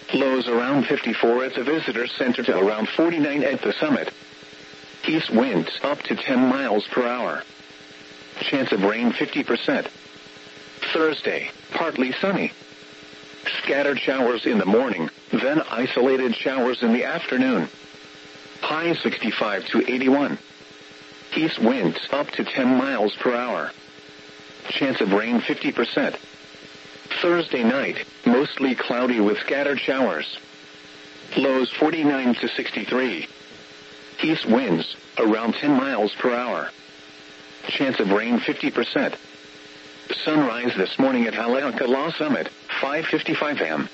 Lows around 54 at the visitor center to around 49 at the summit. East winds up to 10 miles per hour. Chance of rain 50%. Thursday, partly sunny. Scattered showers in the morning, then isolated showers in the afternoon. High 65 to 81. East winds up to 10 miles per hour. Chance of rain 50%. Thursday night, mostly cloudy with scattered showers. Lows 49 to 63. East winds around 10 miles per hour. Chance of rain 50%. Sunrise this morning at Haleakala Summit, 5:55 a.m.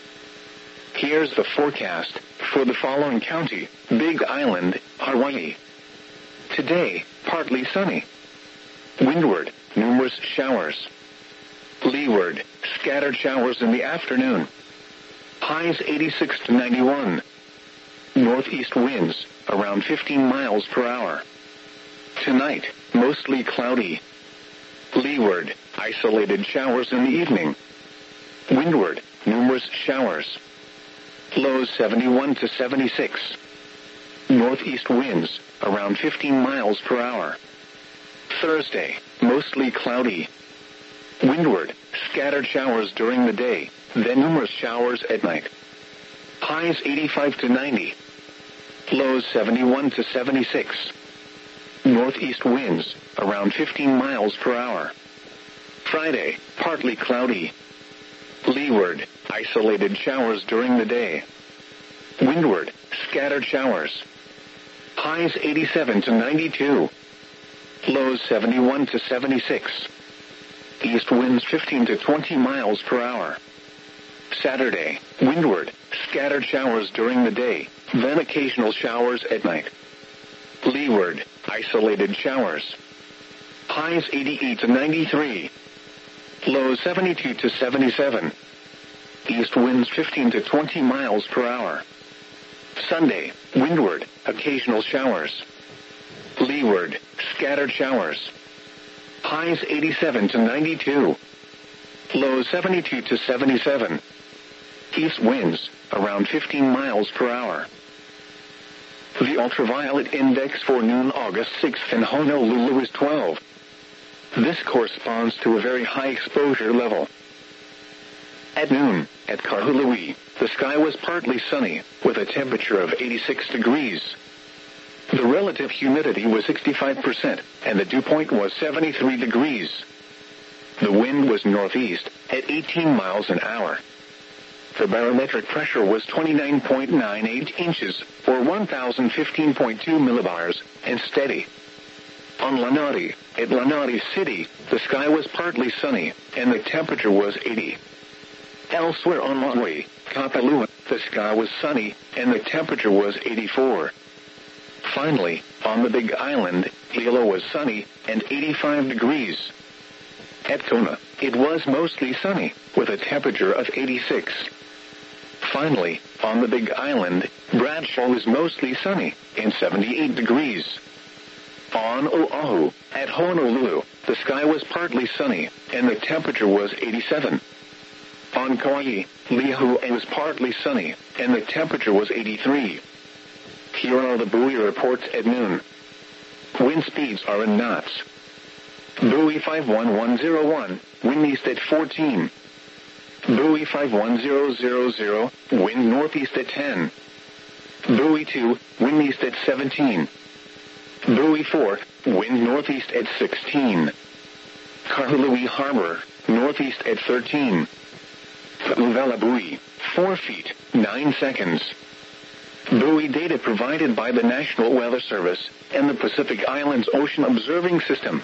Here's the forecast for the following county: Big Island, Hawaii. Today, partly sunny. Windward, numerous showers. Leeward, scattered showers in the afternoon. Highs 86 to 91. Northeast winds around 15 miles per hour. Tonight, mostly cloudy. Leeward, isolated showers in the evening. Windward, numerous showers. Lows 71 to 76. Northeast winds around 15 miles per hour. Thursday, mostly cloudy. Windward, scattered showers during the day, then numerous showers at night. Highs 85 to 90. Lows 71 to 76. Northeast winds around 15 miles per hour. Friday, partly cloudy. Leeward, isolated showers during the day. Windward, scattered showers. Highs 87 to 92. Lows 71 to 76. East winds 15 to 20 miles per hour. Saturday, windward, scattered showers during the day, then occasional showers at night. Leeward, isolated showers. Highs 88 to 93. Lows 72 to 77. East winds 15 to 20 miles per hour. Sunday, windward, occasional showers. Leeward, scattered showers. Highs 87 to 92. Lows 72 to 77. East winds around 15 miles per hour. The ultraviolet index for noon August 6th in Honolulu is 12. This corresponds to a very high exposure level. At noon, at Kahului, the sky was partly sunny, with a temperature of 86 degrees. The relative humidity was 65%, and the dew point was 73 degrees. The wind was northeast, at 18 miles an hour. The barometric pressure was 29.98 inches, or 1,015.2 millibars, and steady. On Lanai, at Lanai City, the sky was partly sunny, and the temperature was 80. Elsewhere on Maui, Kapalua, the sky was sunny, and the temperature was 84. Finally, on the Big Island, Hilo was sunny, and 85 degrees. At Kona, it was mostly sunny, with a temperature of 86. Finally, on the Big Island, Bradshaw was mostly sunny, and 78 degrees. On Oahu, at Honolulu, the sky was partly sunny, and the temperature was 87. On Kauai, Lihue was partly sunny, and the temperature was 83. Here are the buoy reports at noon. Wind speeds are in knots. Buoy 51101, wind east at 14. Buoy 51000, wind northeast at 10. Buoy 2, wind east at 17. Buoy 4, wind northeast at 16. Kahului Harbor, northeast at 13. Uvela buoy, 4 feet, 9 seconds. Buoy data provided by the National Weather Service and the Pacific Islands Ocean Observing System.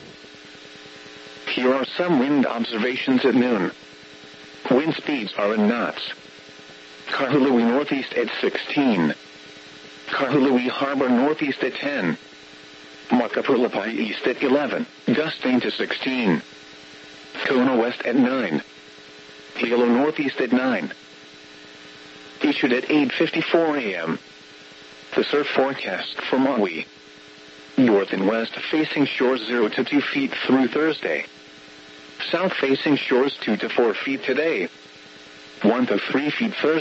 Here are some wind observations at noon. Wind speeds are in knots. Kahului northeast at 16. Kahului Harbor northeast at 10. Makapulapai east at 11, gusting to 16. Kona west at 9. Hilo northeast at 9. Issued at 8:54 a.m. The surf forecast for Maui. North and west facing shores 0 to 2 feet through Thursday. South facing shores 2 to 4 feet today. 1 to 3 feet Thursday.